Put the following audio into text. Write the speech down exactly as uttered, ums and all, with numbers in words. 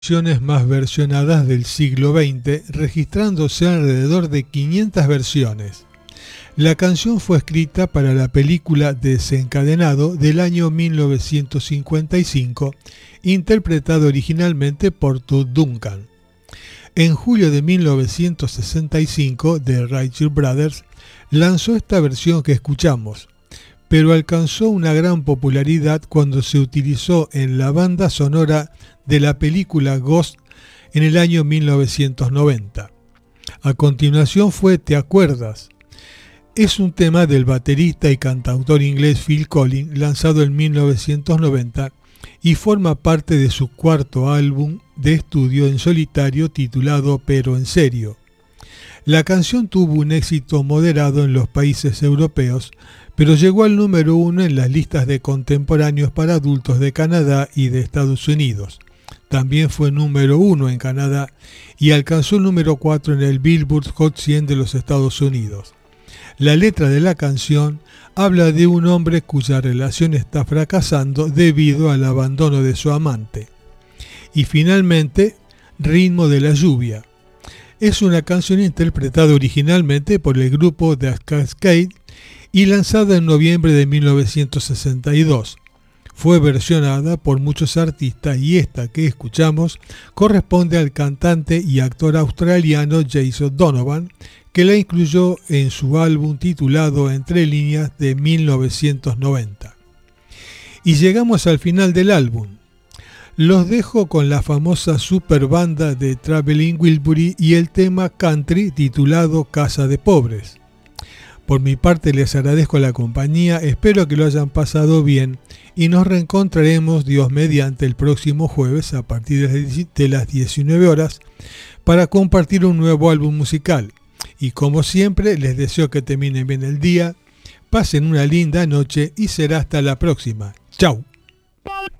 canciones más versionadas del siglo veinte, registrándose alrededor de quinientas versiones. La canción fue escrita para la película Desencadenado del año mil novecientos cincuenta y cinco, interpretada originalmente por Todd Duncan. En julio de mil novecientos sesenta y cinco, The Righteous Brothers lanzó esta versión que escuchamos, pero alcanzó una gran popularidad cuando se utilizó en la banda sonora de la película Ghost en el año mil novecientos noventa. A continuación fue ¿Te acuerdas? Es un tema del baterista y cantautor inglés Phil Collins, lanzado en mil novecientos noventa y forma parte de su cuarto álbum de estudio en solitario titulado Pero en serio. La canción tuvo un éxito moderado en los países europeos, pero llegó al número uno en las listas de contemporáneos para adultos de Canadá y de Estados Unidos. También fue número uno en Canadá y alcanzó el número cuatro en el Billboard Hot cien de los Estados Unidos. La letra de la canción habla de un hombre cuya relación está fracasando debido al abandono de su amante. Y finalmente, Ritmo de la lluvia. Es una canción interpretada originalmente por el grupo The Cascade y lanzada en noviembre de mil novecientos sesenta y dos. Fue versionada por muchos artistas y esta que escuchamos corresponde al cantante y actor australiano Jason Donovan, que la incluyó en su álbum titulado Entre líneas de mil novecientos noventa. Y llegamos al final del álbum. Los dejo con la famosa super banda de Traveling Wilbury y el tema country titulado Casa de Pobres. Por mi parte les agradezco la compañía, espero que lo hayan pasado bien y nos reencontraremos Dios mediante el próximo jueves a partir de las diecinueve horas para compartir un nuevo álbum musical. Y como siempre les deseo que terminen bien el día, pasen una linda noche y será hasta la próxima. Chau.